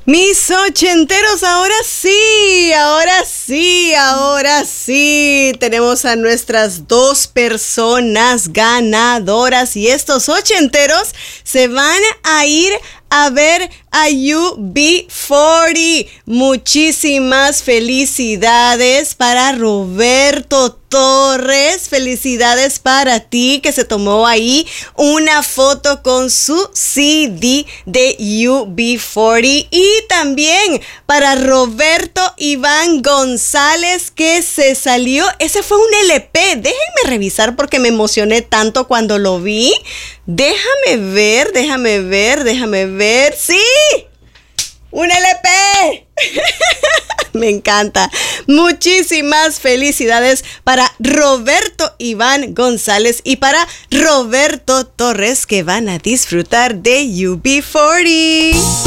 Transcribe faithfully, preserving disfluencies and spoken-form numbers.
Mis ochenteros, ahora sí, ahora sí, ahora sí. Tenemos a nuestras dos personas ganadoras y estos ochenteros se van a ir a ver a U B cuarenta. Muchísimas felicidades para Roberto Torres. Felicidades para ti que se tomó ahí una foto con su C D de U B cuarenta. Y también para Roberto Iván González que se salió. Ese fue un L P. Déjenme revisar porque me emocioné tanto cuando lo vi. Déjame ver, déjame ver, déjame ver. ¡Sí! ¡Un L P! Me encanta. Muchísimas felicidades para Roberto Iván González y para Roberto Torres que van a disfrutar de U B cuarenta.